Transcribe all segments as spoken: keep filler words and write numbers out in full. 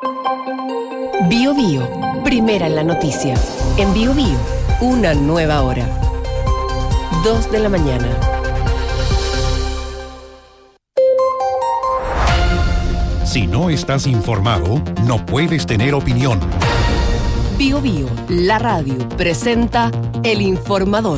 Bio Bio, primera en la noticia. En Bio Bio, una nueva hora. Dos de la mañana. Si no estás informado, no puedes tener opinión. Bio Bio, la radio, presenta El Informador.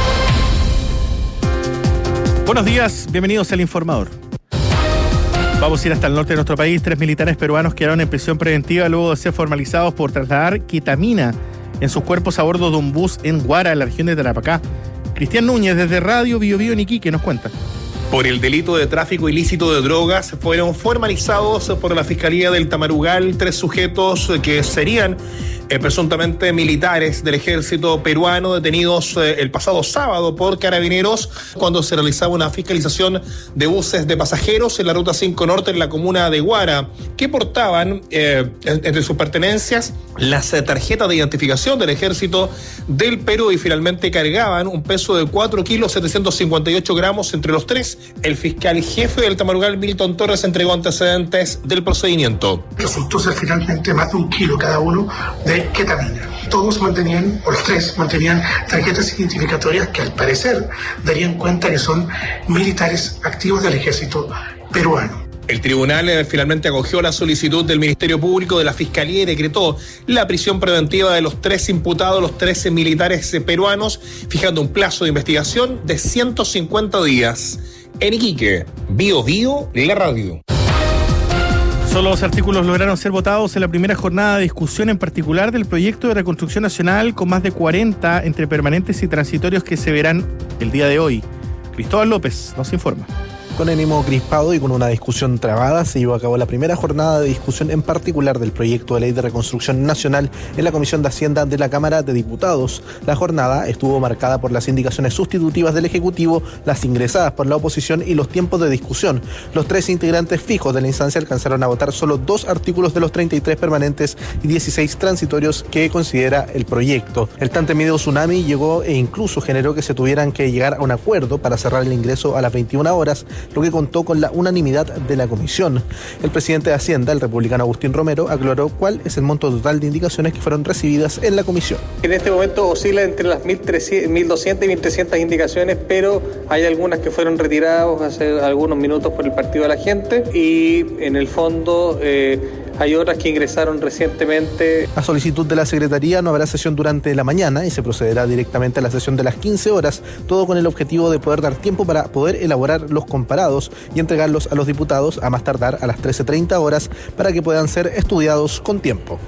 Buenos días, bienvenidos al Informador. Vamos a ir hasta el norte de nuestro país. Tres militares peruanos quedaron en prisión preventiva luego de ser formalizados por trasladar ketamina en sus cuerpos a bordo de un bus en Huara, en la región de Tarapacá. Cristian Núñez, desde Radio Bio Bio en Iquique, nos cuenta. Por el delito de tráfico ilícito de drogas fueron formalizados por la Fiscalía del Tamarugal tres sujetos que serían eh, presuntamente militares del ejército peruano detenidos eh, el pasado sábado por carabineros cuando se realizaba una fiscalización de buses de pasajeros en la Ruta cinco Norte en la comuna de Huara, que portaban eh, entre sus pertenencias las eh, tarjetas de identificación del ejército del Perú y finalmente cargaban un peso de cuatro kilos setecientos cincuenta y ocho gramos entre los tres. El fiscal jefe del Tamarugal, Milton Torres, entregó antecedentes del procedimiento. Resultó ser finalmente más de un kilo cada uno de ketamina. Todos mantenían, o los tres, mantenían tarjetas identificatorias que al parecer darían cuenta que son militares activos del ejército peruano. El tribunal eh, finalmente acogió la solicitud del Ministerio Público de la Fiscalía y decretó la prisión preventiva de los tres imputados, los trece militares eh, peruanos, fijando un plazo de investigación de ciento cincuenta días. En Iquique, Bio Bio, la radio. Solo dos artículos lograron ser votados en la primera jornada de discusión en particular del proyecto de reconstrucción nacional, con más de cuarenta entre permanentes y transitorios que se verán el día de hoy. Cristóbal López nos informa. Con ánimo crispado y con una discusión trabada, se llevó a cabo la primera jornada de discusión en particular del proyecto de ley de reconstrucción nacional en la Comisión de Hacienda de la Cámara de Diputados. La jornada estuvo marcada por las indicaciones sustitutivas del Ejecutivo, las ingresadas por la oposición y los tiempos de discusión. Los tres integrantes fijos de la instancia alcanzaron a votar solo dos artículos de los treinta y tres permanentes y dieciséis transitorios que considera el proyecto. El tan temido tsunami llegó e incluso generó que se tuvieran que llegar a un acuerdo para cerrar el ingreso a las veintiuna horas, lo que contó con la unanimidad de la comisión. El presidente de Hacienda, el republicano Agustín Romero, aclaró cuál es el monto total de indicaciones que fueron recibidas en la comisión. En este momento oscila entre las mil doscientas y mil trescientas indicaciones, pero hay algunas que fueron retiradas hace algunos minutos por el Partido de la Gente y en el fondo eh, hay otras que ingresaron recientemente. A solicitud de la Secretaría no habrá sesión durante la mañana y se procederá directamente a la sesión de las quince horas, todo con el objetivo de poder dar tiempo para poder elaborar los comparados y entregarlos a los diputados a más tardar a las trece treinta horas para que puedan ser estudiados con tiempo.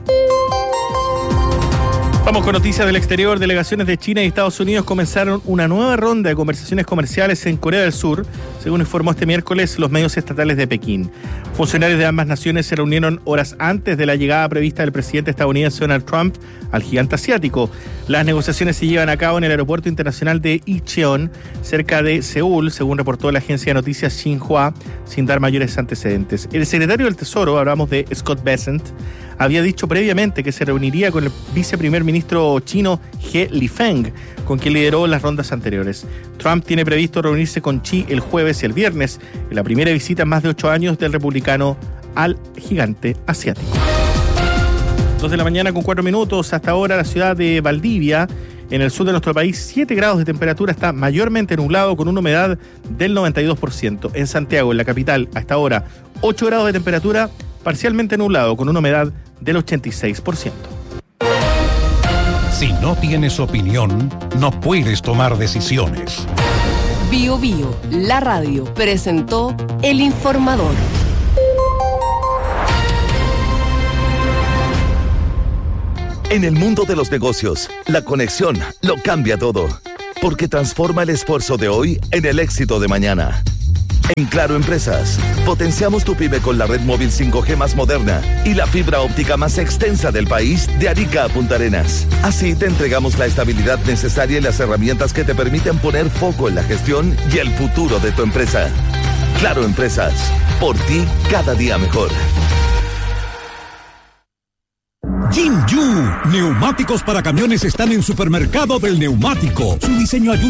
Vamos con noticias del exterior. Delegaciones de China y Estados Unidos comenzaron una nueva ronda de conversaciones comerciales en Corea del Sur, según informó este miércoles los medios estatales de Pekín. Funcionarios de ambas naciones se reunieron horas antes de la llegada prevista del presidente estadounidense Donald Trump al gigante asiático. Las negociaciones se llevan a cabo en el aeropuerto internacional de Incheon, cerca de Seúl, según reportó la agencia de noticias Xinhua, sin dar mayores antecedentes. El secretario del Tesoro, hablamos de Scott Bessent, había dicho previamente que se reuniría con el viceprimer ministro chino He Lifeng, con quien lideró las rondas anteriores. Trump tiene previsto reunirse con Xi el jueves y el viernes, en la primera visita en más de ocho años del republicano al gigante asiático. Dos de la mañana con cuatro minutos. Hasta ahora la ciudad de Valdivia, en el sur de nuestro país, siete grados de temperatura, está mayormente nublado con una humedad del noventa y dos por ciento. En Santiago, en la capital, hasta ahora ocho grados de temperatura, parcialmente nublado con una humedad del ochenta y seis por ciento. Si no tienes opinión, no puedes tomar decisiones. Bio Bio, la radio, presentó El Informador. En el mundo de los negocios, la conexión lo cambia todo, porque transforma el esfuerzo de hoy en el éxito de mañana. En Claro Empresas, potenciamos tu pyme con la red móvil cinco G más moderna y la fibra óptica más extensa del país, de Arica a Punta Arenas. Así te entregamos la estabilidad necesaria y las herramientas que te permiten poner foco en la gestión y el futuro de tu empresa. Claro Empresas, por ti cada día mejor. Jinju, neumáticos para camiones están en Supermercado del Neumático. Su diseño ayuda